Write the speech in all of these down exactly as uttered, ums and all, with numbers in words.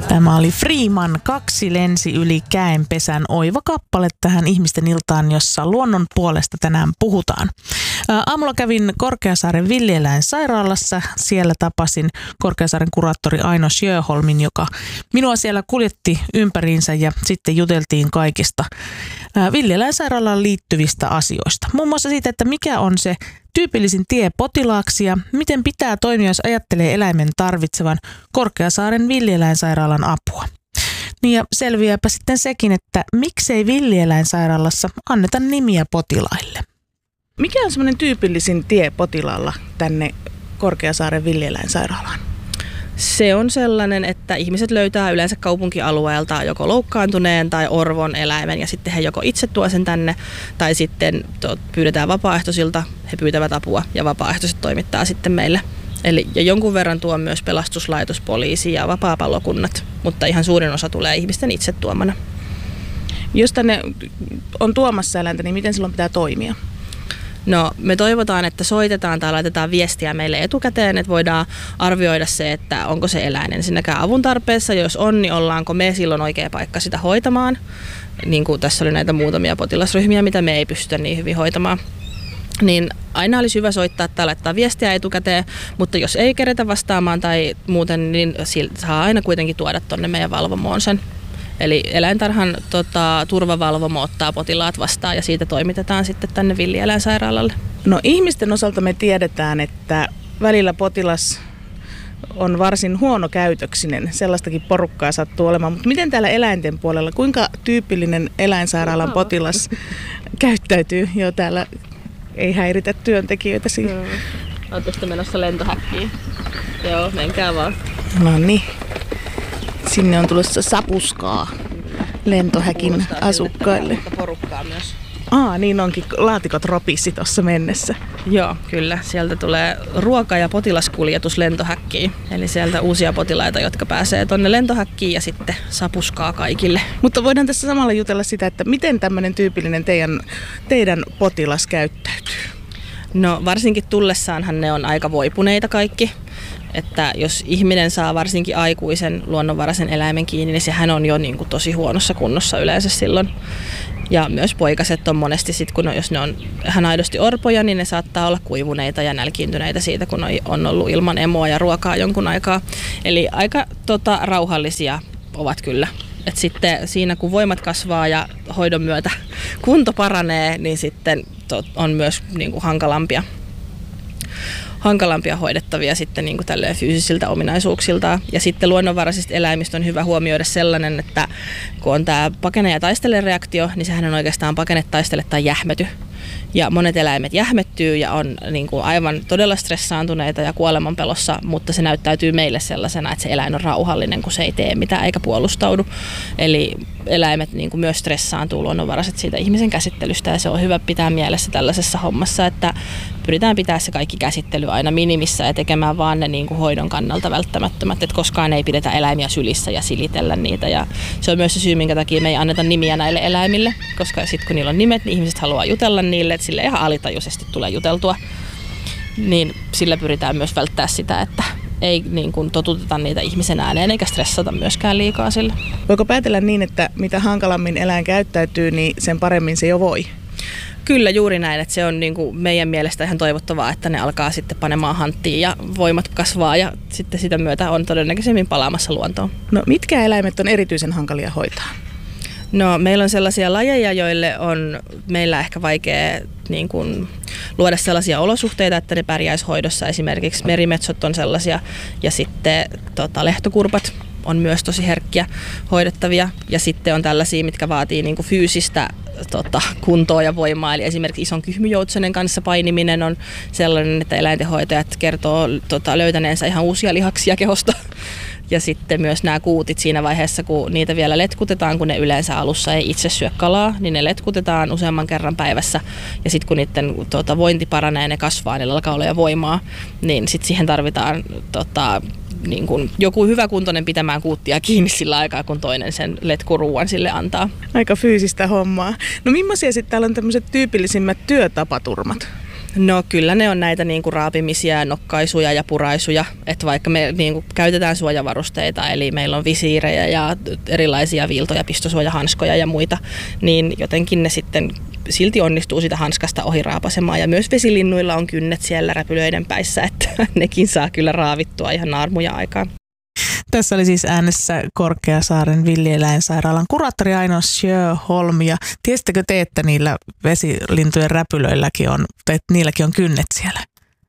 Tämä oli Freeman, Kaksi lensi yli käenpesän, oiva kappale tähän ihmisten iltaan, jossa luonnon puolesta tänään puhutaan. Aamulla kävin Korkeasaaren villieläinsairaalassa. Siellä tapasin Korkeasaaren kuraattori Aino Sjöholmin, joka minua siellä kuljetti ympäriinsä ja sitten juteltiin kaikista villieläinsairaalaan liittyvistä asioista. Muun muassa siitä, että mikä on se tyypillisin tie potilaaksi ja miten pitää toimia, jos ajattelee eläimen tarvitsevan Korkeasaaren villieläinsairaalan apua. Niin ja selviääpä sitten sekin, että miksei villieläinsairaalassa anneta nimiä potilaille. Mikä on semmoinen tyypillisin tie potilaalla tänne Korkeasaaren villieläinsairaalaan? Se on sellainen, että ihmiset löytää yleensä kaupunkialueelta joko loukkaantuneen tai orvon eläimen ja sitten he joko itse tuo sen tänne tai sitten pyydetään vapaaehtoisilta, he pyytävät apua ja vapaaehtoiset toimittaa sitten meille. Eli ja jonkun verran tuo myös pelastuslaitos, poliisi ja vapaapalokunnat, mutta ihan suurin osa tulee ihmisten itse tuomana. Jos tänne on tuomassa eläintä, niin miten silloin pitää toimia? No, me toivotaan, että soitetaan tai laitetaan viestiä meille etukäteen, että voidaan arvioida se, että onko se eläin ensinnäkään avun tarpeessa. Jos on, niin ollaanko me silloin oikea paikka sitä hoitamaan. Niin kuin tässä oli näitä muutamia potilasryhmiä, mitä me ei pystytä niin hyvin hoitamaan. Niin aina olisi hyvä soittaa tai laittaa viestiä etukäteen, mutta jos ei keretä vastaamaan tai muuten, niin saa aina kuitenkin tuoda tuonne meidän valvomoon sen. Eli eläintarhan tota, turvavalvomo ottaa potilaat vastaan ja siitä toimitetaan sitten tänne villieläinsairaalalle. No ihmisten osalta me tiedetään, että välillä potilas on varsin huonokäytöksinen. Sellaistakin porukkaa sattuu olemaan. Mutta miten täällä eläinten puolella, kuinka tyypillinen eläinsairaalan potilas käyttäytyy jo täällä? Ei häiritä työntekijöitä siinä. Hmm. Oletteko menossa lentohäkkiin? Joo, menkää vaan. No niin. Sinne on tulossa sapuskaa lentohäkin kuulostaa asukkaille. Siltä, porukkaa myös. Aa, niin onkin laatikot ropissi tuossa mennessä. Joo, kyllä. Sieltä tulee ruoka- ja potilaskuljetus lentohäkkiin. Eli sieltä uusia potilaita, jotka pääsee tonne lentohäkkiin ja sitten sapuskaa kaikille. Mutta voidaan tässä samalla jutella sitä, että miten tämmöinen tyypillinen teidän, teidän potilas käyttäytyy? No varsinkin tullessaanhan ne on aika voipuneita kaikki. Että jos ihminen saa varsinkin aikuisen luonnonvaraisen eläimen kiinni, niin sehän on jo niin kuin tosi huonossa kunnossa yleensä silloin. Ja myös poikaset on monesti, sit, kun on, jos ne on ihan aidosti orpoja, niin ne saattaa olla kuivuneita ja nälkiintyneitä siitä, kun on ollut ilman emoa ja ruokaa jonkun aikaa. Eli aika tota, rauhallisia ovat kyllä. Et sitten siinä kun voimat kasvaa ja hoidon myötä kunto paranee, niin sitten tot, on myös niin kuin hankalampia. hankalampia hoidettavia sitten niin kuin tälleen fyysisiltä ominaisuuksilta. Ja sitten luonnonvaraisista eläimistä on hyvä huomioida sellainen, että kun on tämä pakene- ja taistele-reaktio, niin sehän on oikeastaan pakene, taistele tai jähmety. Ja monet eläimet jähmettyy ja on niin kuin aivan todella stressaantuneita ja kuoleman pelossa, mutta se näyttäytyy meille sellaisena, että se eläin on rauhallinen, kun se ei tee mitään eikä puolustaudu. Eli eläimet niin kuin myös stressaantuu luonnonvaraiset siitä ihmisen käsittelystä ja se on hyvä pitää mielessä tällaisessa hommassa, että pyritään pitää se kaikki käsittely aina minimissä ja tekemään vaan ne niin kuin hoidon kannalta välttämättömät, että koskaan ei pidetä eläimiä sylissä ja silitellä niitä. Ja se on myös se syy, minkä takia me ei anneta nimiä näille eläimille, koska sitten kun niillä on nimet, niin ihmiset haluaa jutella niille, että sille ihan alitajuisesti tulee juteltua. Niin sillä pyritään myös välttää sitä, että ei niin kuin totuteta niitä ihmisen ääneen eikä stressata myöskään liikaa sillä. Voiko päätellä niin, että mitä hankalammin eläin käyttäytyy, niin sen paremmin se jo voi? Kyllä juuri näin, että se on niin kuin meidän mielestä ihan toivottavaa, että ne alkaa sitten panemaan hanttiin ja voimat kasvaa ja sitten sitä myötä on todennäköisemmin palaamassa luontoon. No mitkä eläimet on erityisen hankalia hoitaa? No meillä on sellaisia lajeja, joille on meillä ehkä vaikea niin kuin luoda sellaisia olosuhteita, että ne pärjäisi hoidossa. Esimerkiksi merimetsot on sellaisia ja sitten tota, lehtokurpat on myös tosi herkkiä hoidettavia. Ja sitten on tällaisia, mitkä vaatii niin kuin fyysistä tota, kuntoa ja voimaa. Eli esimerkiksi ison kyhmyjoutsenen kanssa painiminen on sellainen, että eläintenhoitajat kertoo tota, löytäneensä ihan uusia lihaksia kehosta. Ja sitten myös nämä kuutit siinä vaiheessa, kun niitä vielä letkutetaan, kun ne yleensä alussa ei itse syö kalaa, niin ne letkutetaan useamman kerran päivässä. Ja sitten kun niiden tota, vointi paranee ja ne kasvaa, niillä alkaa olla jo voimaa, niin sitten siihen tarvitaan tota, niin kun joku hyväkuntoinen pitämään kuuttia kiinni sillä aikaa, kun toinen sen letkuruuan sille antaa. Aika fyysistä hommaa. No millaisia sitten täällä on tämmöiset tyypillisimmät työtapaturmat? No kyllä ne on näitä niinku raapimisia, nokkaisuja ja puraisuja, että vaikka me niinku käytetään suojavarusteita, eli meillä on visiirejä ja erilaisia viiltoja, pistosuojahanskoja ja muita, niin jotenkin ne sitten silti onnistuu sitä hanskasta ohi raapasemaan. Ja myös vesilinnuilla on kynnet siellä räpylöiden päissä, että nekin saa kyllä raavittua ihan naarmuja aikaan. Tässä oli siis äänessä Korkeasaaren villieläinsairaalan kuraattori Aino Sjöholm. Ja tiesittekö te, että niillä vesilintujen räpylöilläkin on, että niilläkin on kynnet siellä?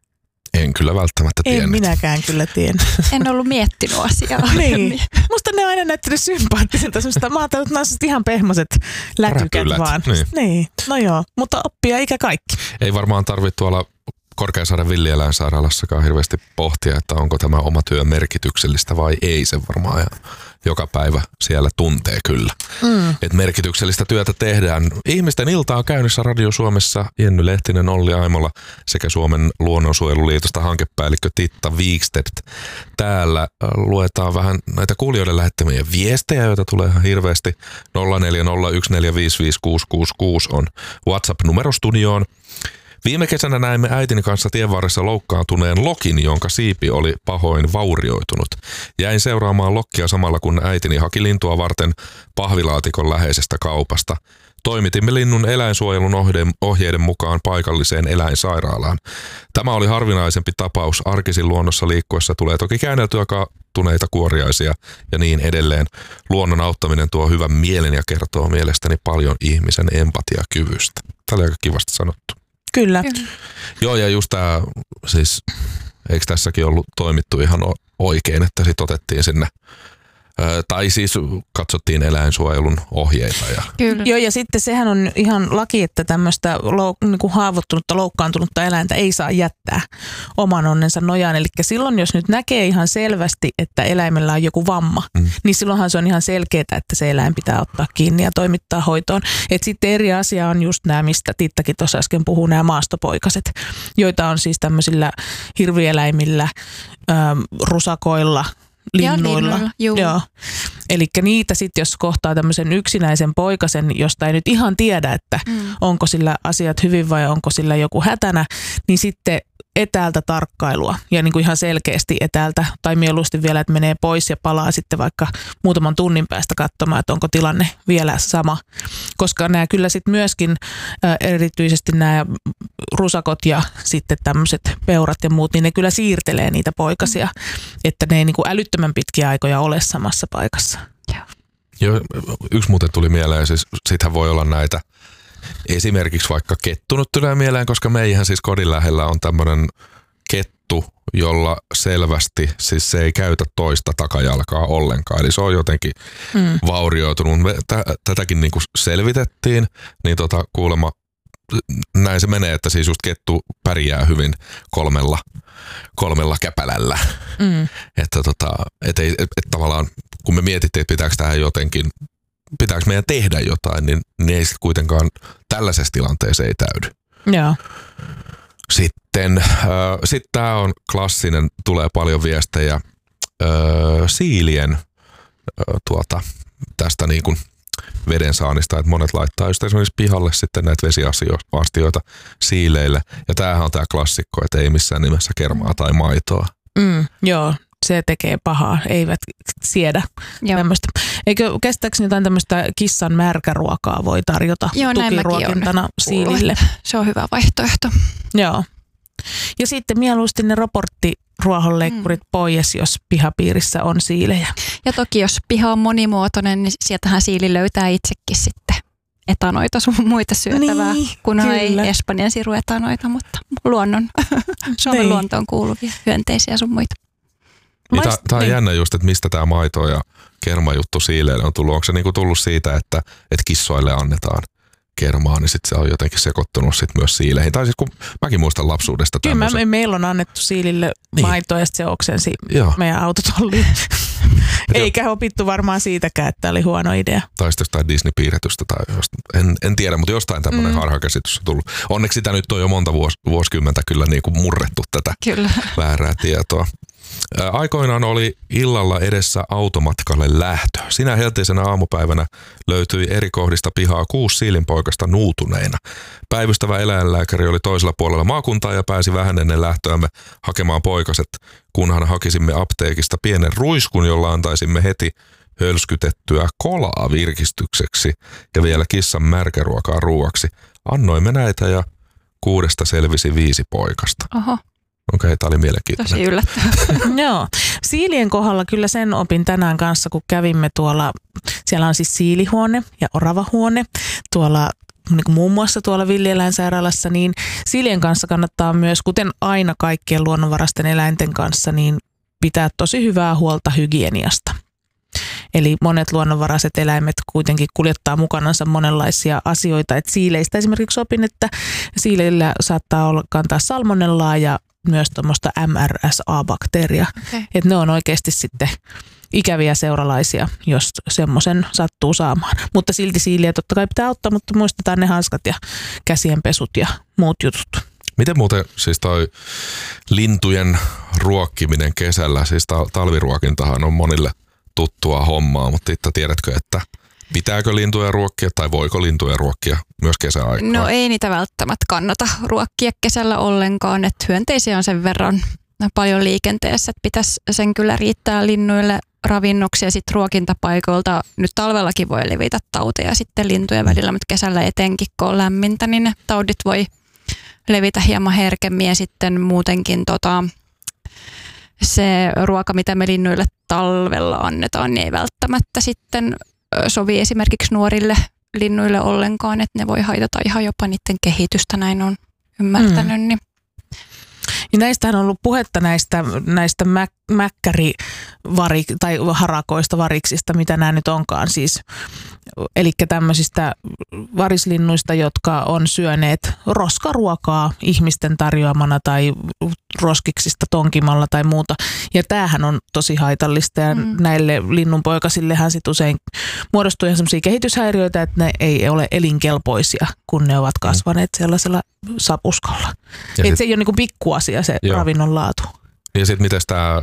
En kyllä välttämättä tiennyt. En minäkään kyllä tiennyt. En ollut miettinyt asiaa. Niin. Musta ne on aina näyttänyt sympaattisilta. Semmoista, mä ajattelin, että nämä on ihan pehmoiset lätykät Räpylät, vaan. Niin. niin. No joo, mutta oppia ikä kaikki. Ei varmaan tarvitse tuolla Korkeasaaren villieläinsairaalassakaan hirveästi pohtia, että onko tämä oma työ merkityksellistä vai ei. Se varmaan ja joka päivä siellä tuntee kyllä. Mm. Että merkityksellistä työtä tehdään. Ihmisten ilta on käynnissä Radio Suomessa Jenny Lehtinen, Olli Aimola sekä Suomen luonnonsuojeluliitosta hankepäällikkö Titta Wikstedt. Täällä luetaan vähän näitä kuulijoiden lähettämiä viestejä, joita tulee ihan hirveästi. nolla neljä nolla yksi neljä viisi viisi kuusi kuusi kuusi on WhatsApp-numero studioon. Viime kesänä näimme äitini kanssa tien varressa loukkaantuneen lokin, jonka siipi oli pahoin vaurioitunut. Jäin seuraamaan lokkia samalla, kun äitini haki lintua varten pahvilaatikon läheisestä kaupasta. Toimitimme linnun eläinsuojelun ohjeiden mukaan paikalliseen eläinsairaalaan. Tämä oli harvinaisempi tapaus. Arkisin luonnossa liikkuessa tulee toki käänneltyä kaatuneita kuoriaisia ja niin edelleen. Luonnon auttaminen tuo hyvän mielen ja kertoo mielestäni paljon ihmisen empatiakyvystä. Tämä oli aika kivasti sanottu. Kyllä. Kyllä. Joo, ja just tämä, siis eikö tässäkin ollut toimittu ihan oikein, että sitten otettiin sinne, ää, tai siis katsottiin eläinsuojelun ohjeita. Ja Kyllä. Joo, ja sitten sehän on ihan laki, että tämmöistä lou- niin kuin haavoittunutta, loukkaantunutta eläintä ei saa jättää oman onnensa nojaan. Eli silloin, jos nyt näkee ihan selvästi, että eläimellä on joku vamma, mm. niin silloinhan se on ihan selkeää, että se eläin pitää ottaa kiinni ja toimittaa hoitoon. Et sitten eri asia on just nämä, mistä Tittakin tuossa äsken puhuu, nämä maastopoikaset, joita on siis tämmöisillä hirvieläimillä, ähm, rusakoilla, linnuilla. linnuilla, juu. Joo. Eli niitä sitten, jos kohtaa tämmöisen yksinäisen poikasen, josta ei nyt ihan tiedä, että mm. onko sillä asiat hyvin vai onko sillä joku hätänä, niin sitten etäältä tarkkailua ja niin kuin ihan selkeästi etäältä tai mieluusti vielä, että menee pois ja palaa sitten vaikka muutaman tunnin päästä katsomaan, että onko tilanne vielä sama. Koska nämä kyllä sitten myöskin äh, erityisesti nämä rusakot ja sitten tämmöiset peurat ja muut, niin ne kyllä siirtelee niitä poikasia, mm. että ne ei niin kuin älyttömän pitkiä aikoja ole samassa paikassa. Joo. Joo, yksi muuten tuli mieleen, siis sittenhän voi olla näitä esimerkiksi vaikka kettunut tulee mieleen, koska meihän siis kodin lähellä on tämmöinen kettu, jolla selvästi siis se ei käytä toista takajalkaa ollenkaan. Eli se on jotenkin mm. vaurioitunut. Me t- tätäkin niinku selvitettiin, niin tota kuulemma näin se menee, että siis just kettu pärjää hyvin kolmella, kolmella käpälällä. Mm. Että tota, et ei, et, et tavallaan kun me mietittiin, että pitääkö tähän jotenkin pitääkö meidän tehdä jotain, niin, niin ei sitten kuitenkaan tällaisessa tilanteessa ei täydy. Joo. Sitten äh, sit tämä on klassinen, tulee paljon viestejä äh, siilien äh, tuota, tästä niin kuin veden saannista, että monet laittaa just esimerkiksi pihalle sitten näitä vesiastioita siileille. Ja tämähän on tämä klassikko, että ei missään nimessä kermaa tai maitoa. Mm, joo. Se tekee pahaa, eivät siedä tämmöistä. Eikö kestääkseni jotain tämmöistä kissan märkäruokaa voi tarjota Joo, tukiruokintana siilille? Se on hyvä vaihtoehto. Joo. Ja sitten mieluusti ne roborttiruohonleikkurit mm. pois, jos pihapiirissä on siilejä. Ja toki jos piha on monimuotoinen, niin sieltähän siili löytää itsekin sitten etanoita sun muita syötävää, niin, kunhan ei Espanjan siruetanoita, mutta luonnon, Suomen niin. luontoon kuuluvia hyönteisiä sun muita. Niin Maist- Tämä on niin. jännä just, että mistä tämä maito ja kermajuttu siileille on tullut. Onko se niinku tullut siitä, että, että kissoille annetaan kermaa, niin sitten se on jotenkin sekoittunut sit myös siileihin. Tai siis kun mäkin muistan lapsuudesta tämmöisen. Kyllä me, meillä on annettu siilille niin. maitoa ja sitten se oksensi Joo. meidän autotolliin. Eikä opittu varmaan siitäkään, että oli huono idea. Tai sitten jostain Disney-piirretystä tai en, en tiedä, mutta jostain tämmöinen mm. harhakäsitys on tullut. Onneksi sitä nyt on jo monta vuos, vuosikymmentä kyllä niin kuin murrettu tätä kyllä. väärää tietoa. Aikoinaan oli illalla edessä automatkalle lähtö. Sinä helteisenä aamupäivänä löytyi eri kohdista pihaa kuusi siilinpoikasta nuutuneina. Päivystävä eläinlääkäri oli toisella puolella maakuntaa ja pääsi vähän ennen lähtöämme hakemaan poikaset, kunhan hakisimme apteekista pienen ruiskun, jolla antaisimme heti hölskytettyä kolaa virkistykseksi ja vielä kissan märkäruokaa ruuaksi. Annoimme näitä ja kuudesta selvisi viisi poikasta. Oho. Okei, okay, tämä oli mielenkiintoinen. Tosi yllättävää. Joo. Siilien kohdalla kyllä sen opin tänään kanssa, kun kävimme tuolla, siellä on siis siilihuone ja oravahuone tuolla niin kuin muun muassa tuolla villieläinsairaalassa, niin siilien kanssa kannattaa myös, kuten aina kaikkien luonnonvaraisten eläinten kanssa, niin pitää tosi hyvää huolta hygieniasta. Eli monet luonnonvaraiset eläimet kuitenkin kuljettaa mukanansa monenlaisia asioita. Et siileistä esimerkiksi opin, että siileillä saattaa olla kantaa salmonellaa ja myös tuommoista M R S A-bakteeria. Okay. Että ne on oikeasti sitten ikäviä seuralaisia, jos semmoisen sattuu saamaan. Mutta silti siiliä totta kai pitää auttaa, mutta muistetaan ne hanskat ja käsienpesut ja muut jutut. Miten muuten siis toi lintujen ruokkiminen kesällä, siis talviruokintahan on monille tuttua hommaa, mutta itse tiedätkö, että pitääkö lintuja ruokkia tai voiko lintuja ruokkia myös kesäaikaan? No ei niitä välttämättä kannata ruokkia kesällä ollenkaan, että hyönteisiä on sen verran paljon liikenteessä, että pitäisi sen kyllä riittää linnuille ravinnoksi ja sitten ruokintapaikoilta. Nyt talvellakin voi levitä tauteja sitten lintujen välillä, mutta kesällä etenkin kun on lämmintä, niin ne taudit voi levitä hieman herkemmin ja sitten muutenkin tota, se ruoka, mitä me linnuille talvella annetaan, niin ei välttämättä sitten sovi esimerkiksi nuorille linnuille ollenkaan, että ne voi haitata ihan jopa niiden kehitystä, näin on ymmärtänyt. Mm. Niin. Ja näistähän on ollut puhetta näistä, näistä mä, mäkkärivari, tai harakoista, variksista, mitä nämä nyt onkaan siis. Eli tämmöisistä varislinnuista, jotka on syöneet roskaruokaa ihmisten tarjoamana tai roskiksista tonkimalla tai muuta. Ja tämähän on tosi haitallista ja mm. näille linnunpoikasillehän sit usein muodostuu ihan sellaisia kehityshäiriöitä, että ne ei ole elinkelpoisia, kun ne ovat kasvaneet sellaisella sapuskalla. Että se ei ole niinku pikkuasia se joo. ravinnon laatu. Ja sitten miten tämä...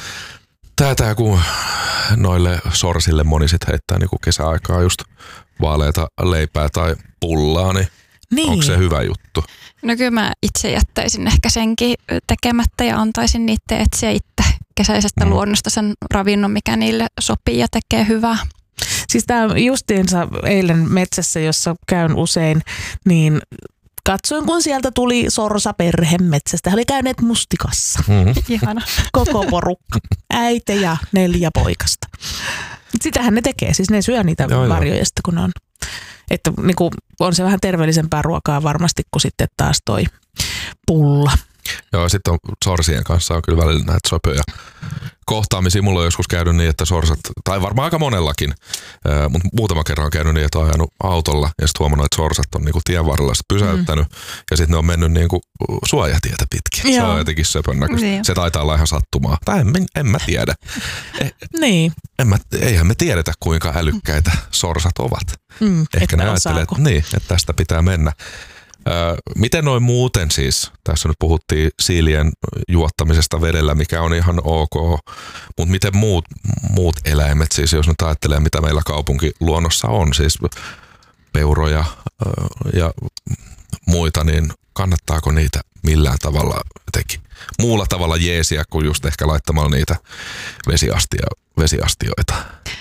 Tää, tää kun noille sorsille moni sit heittää niinku kesäaikaa just vaaleita leipää tai pullaa, niin, niin onko se hyvä juttu? No kyllä mä itse jättäisin ehkä senkin tekemättä ja antaisin niiden etsiä itse kesäisestä mm. luonnosta sen ravinnon, mikä niille sopii ja tekee hyvää. Siis tämä justiinsa eilen metsässä, jossa käyn usein, niin katsoin, kun sieltä tuli sorsaperhe metsästä. He oli käyneet mustikassa. Mm-hmm. Ihana. Koko porukka. Äiti ja neljä poikasta. Sitähän ne tekee. Siis ne syö niitä joo, marjoja, sitten, kun on. Että niin kuin, on se vähän terveellisempää ruokaa varmasti kuin sitten taas toi pulla. Joo, sitten on sorsien kanssa on kyllä välillä näitä sopoja kohtaamisia. Mulla on joskus käynyt niin, että sorsat, tai varmaan aika monellakin, mutta muutama kerran on käynyt niin, että on ajanut autolla ja sitten huomannut, että sorsat on niinku tien varrella pysäyttänyt mm. ja sitten ne on mennyt niinku suojatietä pitkin. Joo. Se on jotenkin söpön näköistä. Niin. Se taitaa olla ihan sattumaa. Tai en, en mä tiedä. Eh, niin. en mä, eihän me tiedetä, kuinka älykkäitä sorsat ovat. Mm, Ehkä ne ajattelee, että, niin, että tästä pitää mennä. Öö, miten noin muuten siis, tässä nyt puhuttiin siilien juottamisesta vedellä, mikä on ihan ok, mutta miten muut, muut eläimet siis, jos nyt ajattelee, mitä meillä kaupunkiluonnossa on, siis peuroja öö, ja muita, niin kannattaako niitä millään tavalla jotenkin muulla tavalla jeesiä kuin just ehkä laittamalla niitä vesiastia, vesiastioita?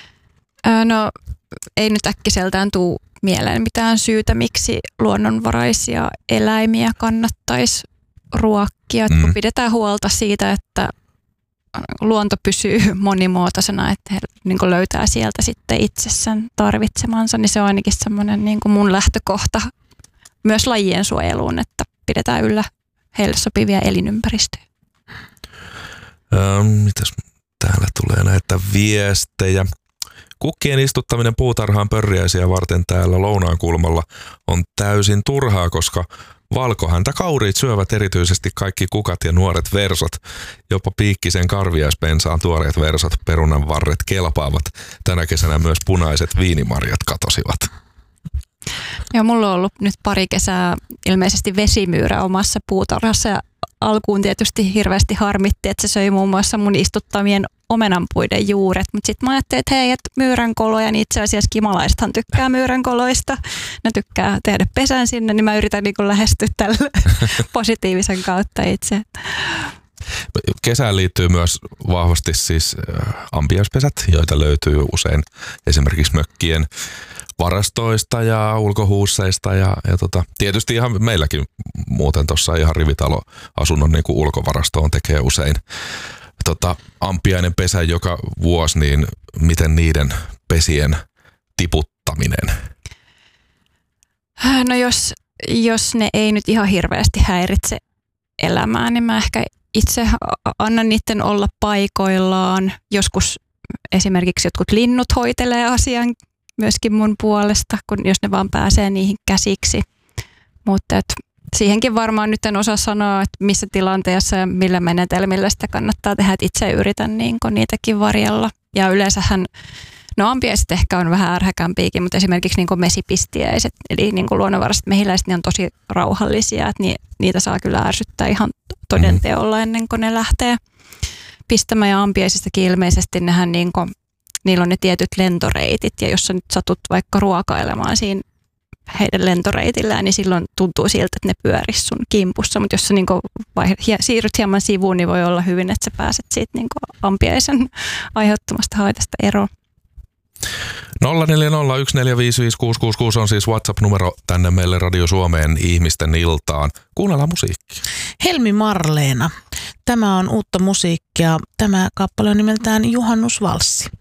Öö, no ei nyt äkkiseltään tule mieleen mitään syytä, miksi luonnonvaraisia eläimiä kannattaisi ruokkia. Mm. Kun pidetään huolta siitä, että luonto pysyy monimuotoisena, että he niin kuin löytää sieltä sitten itsessään tarvitsemansa, niin se on ainakin semmoinen niin kuin mun lähtökohta myös lajien suojeluun, että pidetään yllä heille sopivia elinympäristöjä. Ähm, mitäs täällä tulee näitä viestejä? Kukkien istuttaminen puutarhaan pörriäisiä varten täällä lounaan kulmalla on täysin turhaa, koska valkohäntäkauriit syövät erityisesti kaikki kukat ja nuoret versot. Jopa piikkisen karviaispensaan tuoreet versot, perunan varret kelpaavat. Tänä kesänä myös punaiset viinimarjat katosivat. Joo, mulla on ollut nyt pari kesää ilmeisesti vesimyyrä omassa puutarhassa ja alkuun tietysti hirveästi harmitti, että se söi muun muassa mun istuttamien omenanpuiden juuret, mutta sitten mä ajattelin, että hei, että myyränkoloja, niin itse asiassa kimalaisethan tykkää myyränkoloista, ne tykkää tehdä pesän sinne, niin mä yritän niin kuin lähestyä tällä positiivisen kautta itse. Kesään liittyy myös vahvasti siis ampiaispesät, joita löytyy usein esimerkiksi mökkien varastoista ja ulkohuusseista ja, ja tota, tietysti ihan meilläkin muuten tuossa ihan rivitaloasunnon niin kuin ulkovarastoon tekee usein tota, ampiainen pesä joka vuosi, niin miten niiden pesien tiputtaminen? No jos, jos ne ei nyt ihan hirveästi häiritse elämää, niin mä ehkä itse annan niiden olla paikoillaan. Joskus esimerkiksi jotkut linnut hoitelee asian myöskin mun puolesta, kun jos ne vaan pääsee niihin käsiksi. Mutta siihenkin varmaan nyt en osaa sanoa, että missä tilanteessa ja millä menetelmillä sitä kannattaa tehdä. Et itse yritän niin niitäkin varjella. Ja yleensähän, no ampiaiset ehkä on vähän ärhäkämpiäkin, mutta esimerkiksi niin mesipistiäiset, eli niin luonnonvaraiset mehiläiset, niin on tosi rauhallisia, että niitä saa kyllä ärsyttää ihan todenteolla ennen kuin ne lähtee pistämään. Ja ampiaisistakin ilmeisesti nehän niin kuin, niillä on ne tietyt lentoreitit, ja jos sä nyt satut vaikka ruokailemaan siinä heidän lentoreitillään, niin silloin tuntuu siltä, että ne pyörisi sun kimpussa, mutta jos sä niin vai, siirryt hieman sivuun, niin voi olla hyvin, että sä pääset siitä niin ampiaisen aiheuttamasta haitasta eroon. nolla neljä nolla yksi neljä viisi viisi kuusi kuusi kuusi on siis WhatsApp-numero tänne meille Radio Suomeen ihmisten iltaan. Kuunnellaan musiikkia. Helmi Marleena. Tämä on uutta musiikkia. Tämä kappale on nimeltään Juhannusvalssi.